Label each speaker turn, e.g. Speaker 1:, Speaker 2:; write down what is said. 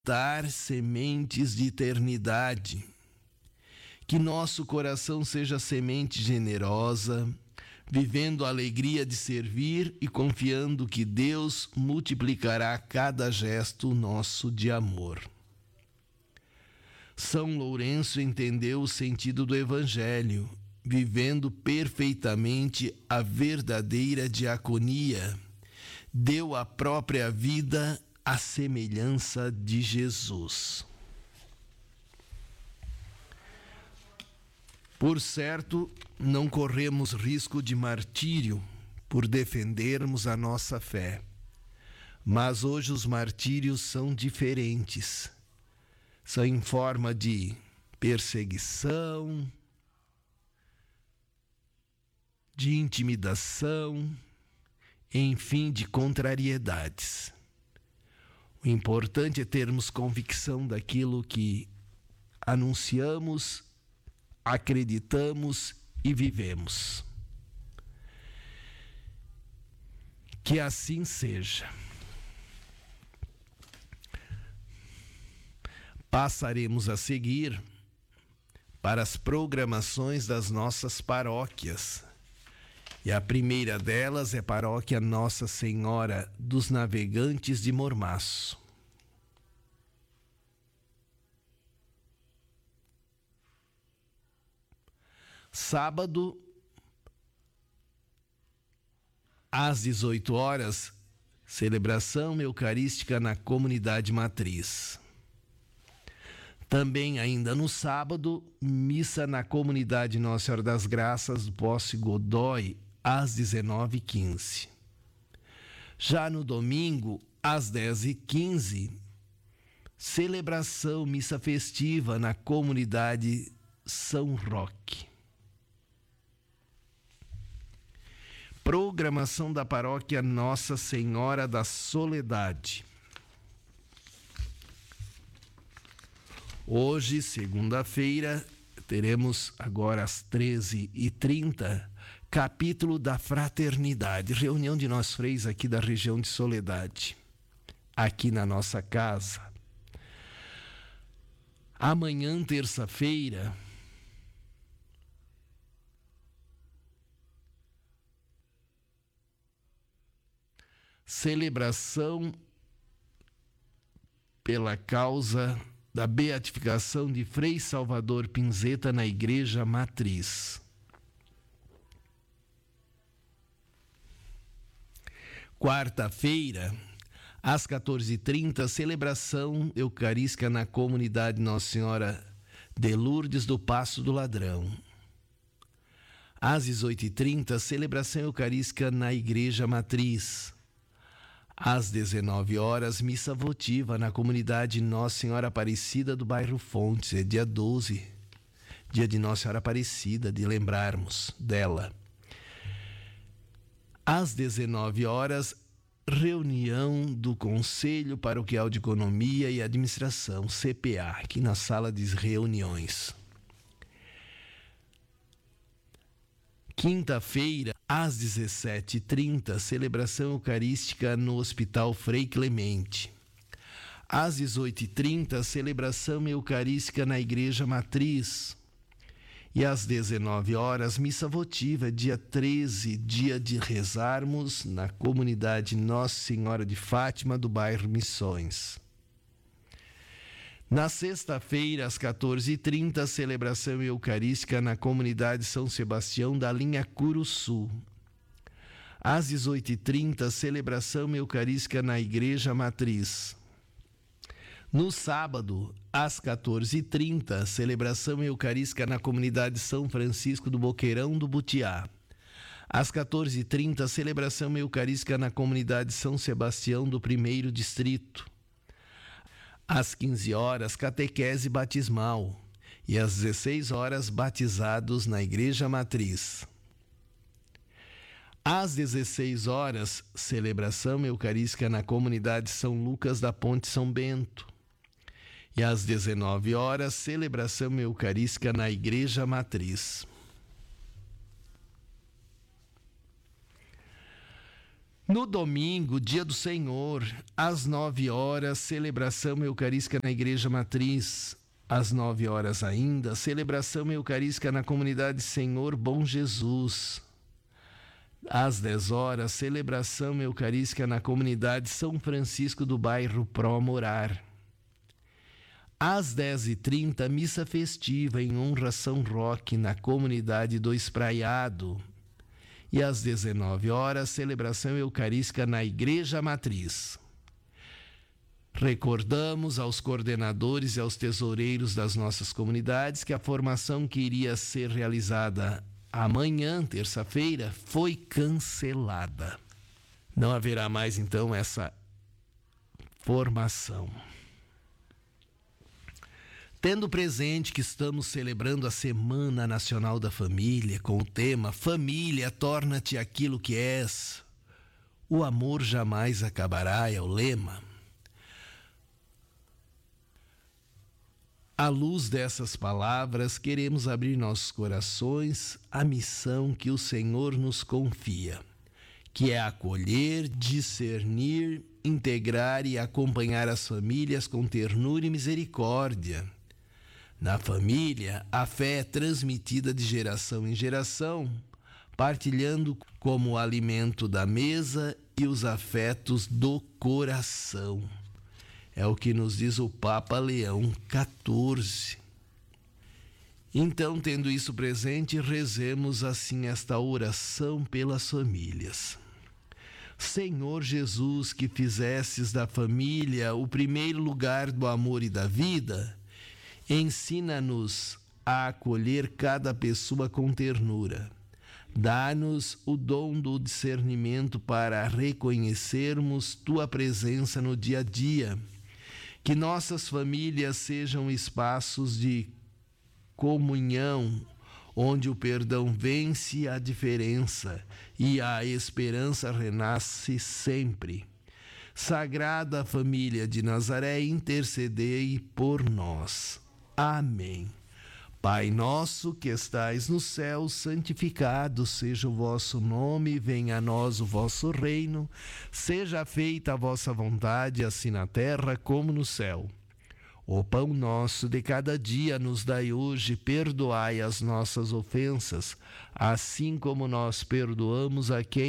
Speaker 1: plantar sementes de eternidade. Que nosso coração seja semente generosa, vivendo a alegria de servir e confiando que Deus multiplicará cada gesto nosso de amor. São Lourenço entendeu o sentido do Evangelho, vivendo perfeitamente a verdadeira diaconia. Deu a própria vida à semelhança de Jesus. Por certo, não corremos risco de martírio por defendermos a nossa fé. Mas hoje os martírios são diferentes. São em forma de perseguição, de intimidação, enfim, de contrariedades. O importante é termos convicção daquilo que anunciamos, acreditamos e vivemos. Que assim seja. Passaremos a seguir para as programações das nossas paróquias. E a primeira delas é a paróquia Nossa Senhora dos Navegantes de Mormaço. Sábado, às 18 horas, celebração eucarística na comunidade matriz. Também ainda no sábado, missa na comunidade Nossa Senhora das Graças do Poço Godói, às 19h15. Já no domingo, às 10h15, celebração missa festiva na comunidade São Roque. Programação da paróquia Nossa Senhora da Soledade. Hoje, segunda-feira, teremos agora às 13h30, capítulo da Fraternidade, reunião de nós freis aqui da região de Soledade, aqui na nossa casa. Amanhã, terça-feira, celebração pela causa da beatificação de Frei Salvador Pinzeta na Igreja Matriz. Quarta-feira, às 14h30, celebração eucarística na comunidade Nossa Senhora de Lourdes do Passo do Ladrão. Às 18h30, celebração eucarística na Igreja Matriz. Às 19 horas, missa votiva na comunidade Nossa Senhora Aparecida do bairro Fontes. É dia 12, dia de Nossa Senhora Aparecida, de lembrarmos dela. Às 19 horas, reunião do Conselho Paroquial de Economia e Administração, CPA, aqui na sala de reuniões. Quinta-feira, às 17h30, celebração eucarística no Hospital Frei Clemente. Às 18h30, celebração eucarística na Igreja Matriz. E às 19 horas, missa votiva, dia 13, dia de rezarmos na comunidade Nossa Senhora de Fátima do bairro Missões. Na sexta-feira, às 14h30, celebração eucarística na comunidade São Sebastião da linha Curuçu. Às 18h30, celebração eucarística na Igreja Matriz. No sábado, às 14h30, celebração eucarística na comunidade São Francisco do Boqueirão do Butiá. Às 14h30, celebração eucarística na comunidade São Sebastião do 1º Distrito. Às 15 horas, catequese batismal. E às 16 horas, batizados na Igreja Matriz. Às 16 horas, celebração eucarística na comunidade São Lucas da Ponte São Bento. E às 19 horas, celebração eucarística na Igreja Matriz. No domingo, dia do Senhor, às 9 horas, celebração eucarística na Igreja Matriz. Às 9 horas ainda, celebração eucarística na comunidade Senhor Bom Jesus. Às 10 horas, celebração eucarística na comunidade São Francisco do bairro Pro Morar. Às 10h30, missa festiva em honra a São Roque na comunidade do Espraiado. E às 19 horas, celebração eucarística na Igreja Matriz. Recordamos aos coordenadores e aos tesoureiros das nossas comunidades que a formação que iria ser realizada amanhã, terça-feira, foi cancelada. Não haverá mais, então, essa formação. Tendo presente que estamos celebrando a Semana Nacional da Família, com o tema Família, torna-te aquilo que és. O amor jamais acabará, é o lema. À luz dessas palavras, queremos abrir nossos corações à missão que o Senhor nos confia, que é acolher, discernir, integrar e acompanhar as famílias com ternura e misericórdia. Na família, a fé é transmitida de geração em geração, partilhando como o alimento da mesa e os afetos do coração. É o que nos diz o Papa Leão XIV. Então, tendo isso presente, rezemos assim esta oração pelas famílias. Senhor Jesus, que fizestes da família o primeiro lugar do amor e da vida, ensina-nos a acolher cada pessoa com ternura. Dá-nos o dom do discernimento para reconhecermos tua presença no dia a dia. Que nossas famílias sejam espaços de comunhão, onde o perdão vence a diferença e a esperança renasce sempre. Sagrada Família de Nazaré, intercedei por nós. Amém. Pai nosso que estais no céu, santificado seja o vosso nome, venha a nós o vosso reino, seja feita a vossa vontade, assim na terra como no céu. O pão nosso de cada dia nos dai hoje, perdoai as nossas ofensas, assim como nós perdoamos a quem